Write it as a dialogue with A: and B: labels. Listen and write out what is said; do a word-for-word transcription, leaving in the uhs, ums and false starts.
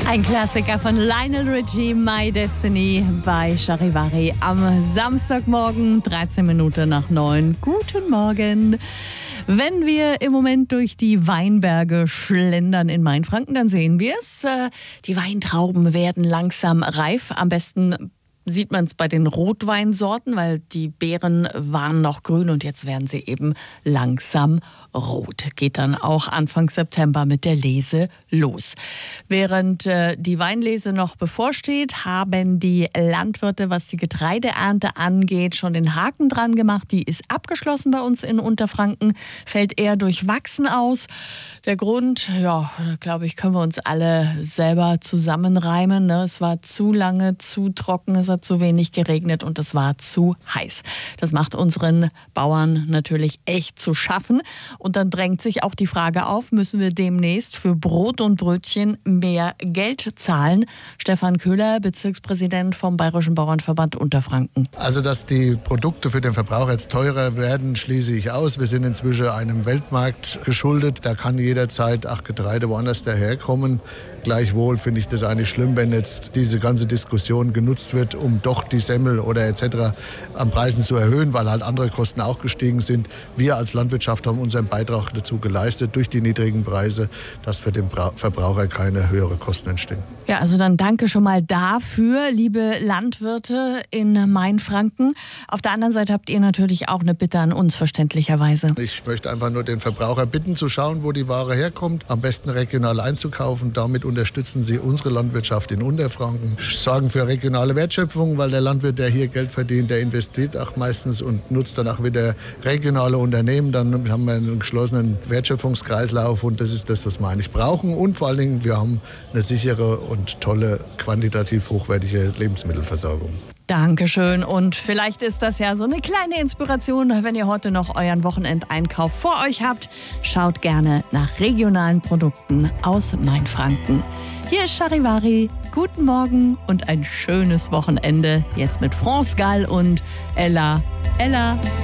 A: Ein Klassiker von Lionel Richie, My Destiny bei Charivari am Samstagmorgen, dreizehn Minuten nach neun. Guten Morgen. Wenn wir im Moment durch die Weinberge schlendern in Mainfranken, dann sehen wir es. Die Weintrauben werden langsam reif. Am besten sieht man es bei den Rotweinsorten, weil die Beeren waren noch grün und jetzt werden sie eben langsam rot. Geht dann auch Anfang September mit der Lese los. Während äh, die Weinlese noch bevorsteht, haben die Landwirte, was die Getreideernte angeht, schon den Haken dran gemacht. Die ist abgeschlossen bei uns in Unterfranken, fällt eher durchwachsen aus. Der Grund, ja, glaube ich, können wir uns alle selber zusammenreimen. Ne? Es war zu lange, zu trocken, es hat zu wenig geregnet und es war zu heiß. Das macht unseren Bauern natürlich echt zu schaffen. Und dann drängt sich auch die Frage auf, müssen wir demnächst für Brot und Brötchen mehr Geld zahlen? Stefan Köhler, Bezirkspräsident vom Bayerischen Bauernverband Unterfranken.
B: Also, dass die Produkte für den Verbraucher jetzt teurer werden, schließe ich aus. Wir sind inzwischen einem Weltmarkt geschuldet. Da kann jederzeit auch Getreide woanders daherkommen. Gleichwohl finde ich das eigentlich schlimm, wenn jetzt diese ganze Diskussion genutzt wird, um doch die Semmel oder et cetera an Preisen zu erhöhen, weil halt andere Kosten auch gestiegen sind. Wir als Landwirtschaft haben unseren Beitrag dazu geleistet, durch die niedrigen Preise, dass für den Verbraucher keine höheren Kosten entstehen.
A: Ja, also dann danke schon mal dafür, liebe Landwirte in Mainfranken. Auf der anderen Seite habt ihr natürlich auch eine Bitte an uns, verständlicherweise.
B: Ich möchte einfach nur den Verbraucher bitten, zu schauen, wo die Ware herkommt, am besten regional einzukaufen. Damit unterstützen sie unsere Landwirtschaft in Unterfranken, sorgen für regionale Wertschöpfung, weil der Landwirt, der hier Geld verdient, der investiert auch meistens und nutzt dann auch wieder regionale Unternehmen. Dann haben wir einen geschlossenen Wertschöpfungskreislauf und das ist das, was wir eigentlich brauchen. Und vor allen Dingen, wir haben eine sichere und tolle, quantitativ hochwertige Lebensmittelversorgung.
A: Dankeschön. Und vielleicht ist das ja so eine kleine Inspiration, wenn ihr heute noch euren Wochenendeinkauf vor euch habt. Schaut gerne nach regionalen Produkten aus Mainfranken. Hier ist Charivari. Guten Morgen und ein schönes Wochenende. Jetzt mit France Gall und Ella. Ella.